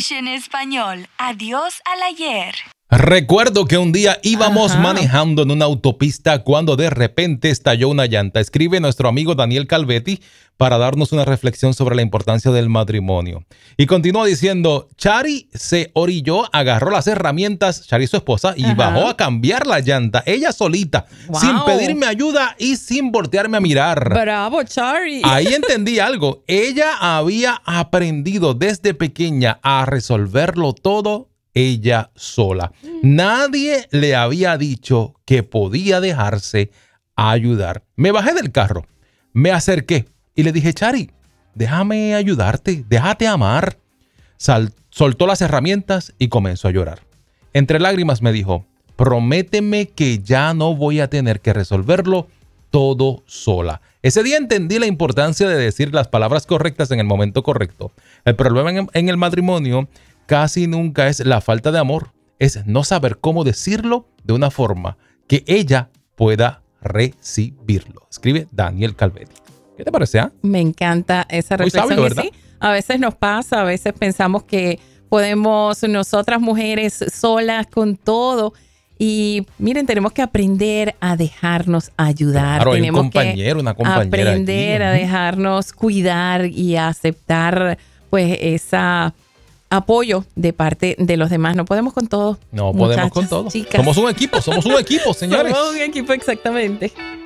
English en español. Adiós al ayer. Recuerdo que un día íbamos manejando en una autopista cuando de repente estalló una llanta. Escribe nuestro amigo Daniel Calvetti para darnos una reflexión sobre la importancia del matrimonio. Y continúa diciendo, Chari se orilló, agarró las herramientas, Chari su esposa, y bajó a cambiar la llanta, ella solita, sin pedirme ayuda y sin voltearme a mirar. ¡Bravo, Chari! Ahí entendí algo. Ella había aprendido desde pequeña a resolverlo todo ella sola. Nadie le había dicho que podía dejarse ayudar. Me bajé del carro, me acerqué y le dije, Chari, déjame ayudarte, déjate amar. Soltó las herramientas y comenzó a llorar. Entre lágrimas me dijo, prométeme que ya no voy a tener que resolverlo todo sola. Ese día entendí la importancia de decir las palabras correctas en el momento correcto. El problema en el matrimonio casi nunca es la falta de amor, es no saber cómo decirlo de una forma que ella pueda recibirlo. Escribe Daniel Calvetti. ¿Qué te parece? Me encanta esa reflexión. Muy sabio, ¿verdad? Sí, a veces nos pasa, a veces pensamos que podemos nosotras mujeres solas con todo. Y miren, tenemos que aprender a dejarnos ayudar. Claro, tenemos un compañero, una compañera aprender allí. a dejarnos cuidar y a aceptar pues esa apoyo de parte de los demás. No podemos con todo. No podemos con todo. Chicas. Somos un equipo, señores. Somos un equipo, exactamente.